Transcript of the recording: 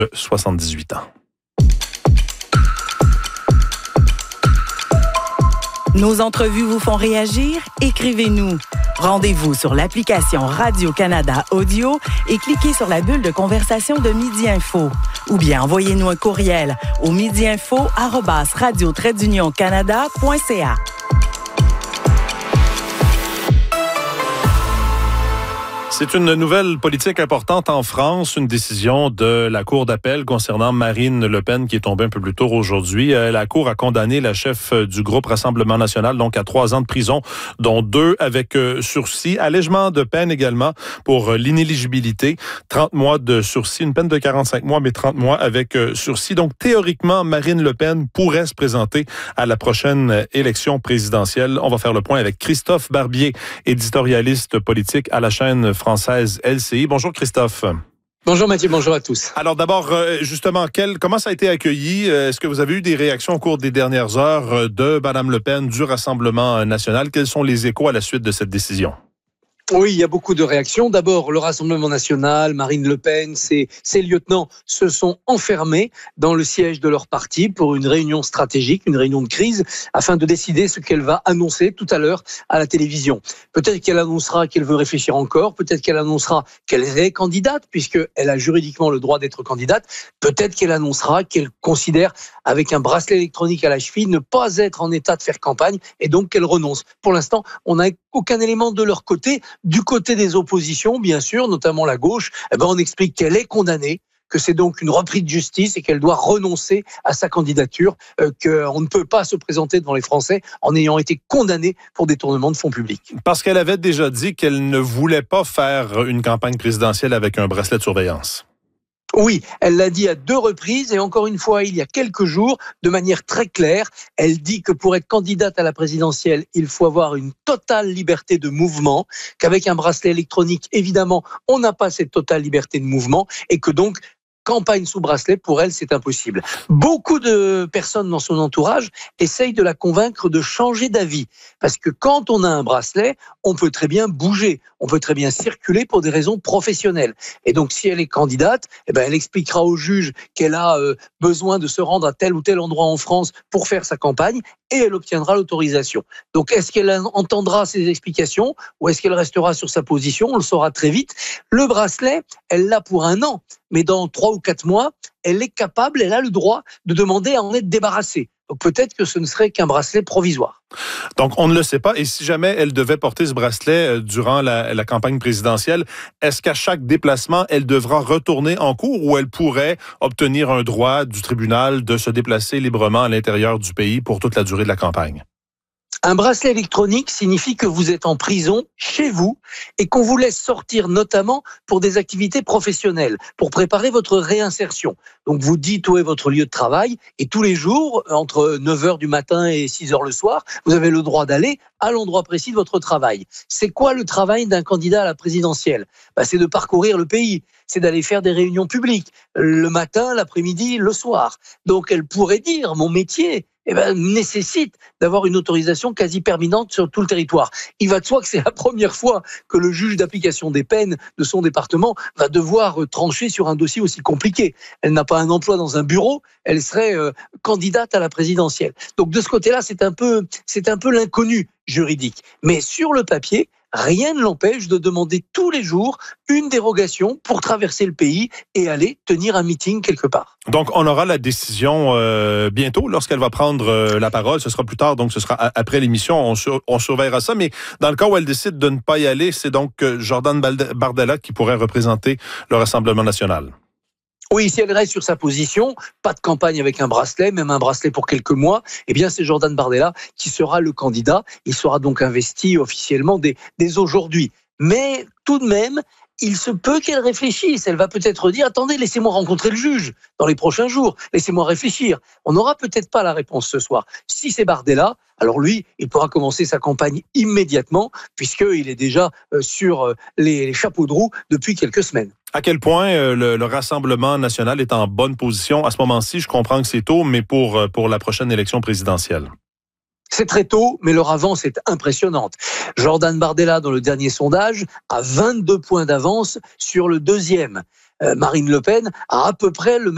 78 ans. Nos entrevues vous font réagir? Écrivez-nous. Rendez-vous sur l'application Radio-Canada Audio et cliquez sur la bulle de conversation de Midi Info. Ou bien envoyez-nous un courriel au midiinfo@radio-canada.ca. C'est une nouvelle politique importante en France, une décision de la Cour d'appel concernant Marine Le Pen qui est tombée un peu plus tôt aujourd'hui. La Cour a condamné la chef du groupe Rassemblement national donc à 3 ans de prison, dont 2 avec sursis. Allègement de peine également pour l'inéligibilité. 30 mois de sursis, une peine de 45 mois, mais 30 mois avec sursis. Donc théoriquement, Marine Le Pen pourrait se présenter à la prochaine élection présidentielle. On va faire le point avec Christophe Barbier, éditorialiste politique à la chaîne française LCI. Bonjour Christophe. Bonjour Mathieu, bonjour à tous. Alors d'abord, justement, comment ça a été accueilli? Est-ce que vous avez eu des réactions au cours des dernières heures de Mme Le Pen, du Rassemblement national? Quels sont les échos à la suite de cette décision? Oui, il y a beaucoup de réactions. D'abord, le Rassemblement national, Marine Le Pen, ses lieutenants se sont enfermés dans le siège de leur parti pour une réunion stratégique, une réunion de crise, afin de décider ce qu'elle va annoncer tout à l'heure à la télévision. Peut-être qu'elle annoncera qu'elle veut réfléchir encore, peut-être qu'elle annoncera qu'elle est candidate, puisqu'elle a juridiquement le droit d'être candidate, peut-être qu'elle annoncera qu'elle considère, avec un bracelet électronique à la cheville, ne pas être en état de faire campagne, et donc qu'elle renonce. Pour l'instant, on n'a aucun élément de leur côté. Du côté des oppositions, bien sûr, notamment la gauche, on explique qu'elle est condamnée, que c'est donc une reprise de justice et qu'elle doit renoncer à sa candidature, qu'on ne peut pas se présenter devant les Français en ayant été condamnée pour détournement de fonds publics. Parce qu'elle avait déjà dit qu'elle ne voulait pas faire une campagne présidentielle avec un bracelet de surveillance. Oui, elle l'a dit à 2 reprises et encore une fois, il y a quelques jours, de manière très claire, elle dit que pour être candidate à la présidentielle, il faut avoir une totale liberté de mouvement, qu'avec un bracelet électronique, évidemment, on n'a pas cette totale liberté de mouvement et que donc, campagne sous bracelet, pour elle, c'est impossible. Beaucoup de personnes dans son entourage essayent de la convaincre de changer d'avis. Parce que quand on a un bracelet, on peut très bien bouger, on peut très bien circuler pour des raisons professionnelles. Et donc, si elle est candidate, elle expliquera au juge qu'elle a besoin de se rendre à tel ou tel endroit en France pour faire sa campagne et elle obtiendra l'autorisation. Donc, est-ce qu'elle entendra ces explications ou est-ce qu'elle restera sur sa position? On le saura très vite. Le bracelet, elle l'a pour 1 an. Mais dans 3 ou 4 mois, elle est capable, elle a le droit de demander à en être débarrassée. Donc peut-être que ce ne serait qu'un bracelet provisoire. Donc on ne le sait pas. Et si jamais elle devait porter ce bracelet durant la campagne présidentielle, est-ce qu'à chaque déplacement, elle devra retourner en cours ou elle pourrait obtenir un droit du tribunal de se déplacer librement à l'intérieur du pays pour toute la durée de la campagne? Un bracelet électronique signifie que vous êtes en prison chez vous et qu'on vous laisse sortir notamment pour des activités professionnelles, pour préparer votre réinsertion. Donc vous dites où est votre lieu de travail et tous les jours, entre 9h du matin et 6h le soir, vous avez le droit d'aller à l'endroit précis de votre travail. C'est quoi le travail d'un candidat à la présidentielle? C'est de parcourir le pays, c'est d'aller faire des réunions publiques, le matin, l'après-midi, le soir. Donc elle pourrait dire, mon métier nécessite d'avoir une autorisation quasi permanente sur tout le territoire. Il va de soi que c'est la première fois que le juge d'application des peines de son département va devoir trancher sur un dossier aussi compliqué. Elle n'a pas un emploi dans un bureau, elle serait candidate à la présidentielle. Donc de ce côté-là, c'est un peu l'inconnu juridique. Mais sur le papier, rien ne l'empêche de demander tous les jours une dérogation pour traverser le pays et aller tenir un meeting quelque part. Donc, on aura la décision bientôt lorsqu'elle va prendre la parole. Ce sera plus tard, donc ce sera après l'émission. On surveillera ça. Mais dans le cas où elle décide de ne pas y aller, c'est donc Jordan Bardella qui pourrait représenter le Rassemblement national. Oui, si elle reste sur sa position, pas de campagne avec un bracelet, même un bracelet pour quelques mois, c'est Jordan Bardella qui sera le candidat. Il sera donc investi officiellement dès aujourd'hui. Mais tout de même, il se peut qu'elle réfléchisse. Elle va peut-être dire, attendez, laissez-moi rencontrer le juge dans les prochains jours. Laissez-moi réfléchir. On n'aura peut-être pas la réponse ce soir. Si c'est Bardella, alors lui, il pourra commencer sa campagne immédiatement, puisqu'il est déjà sur les chapeaux de roue depuis quelques semaines. À quel point le Rassemblement national est en bonne position à ce moment-ci? Je comprends que c'est tôt, mais pour la prochaine élection présidentielle. C'est très tôt, mais leur avance est impressionnante. Jordan Bardella, dans le dernier sondage, a 22 points d'avance sur le deuxième. Marine Le Pen a à peu près le même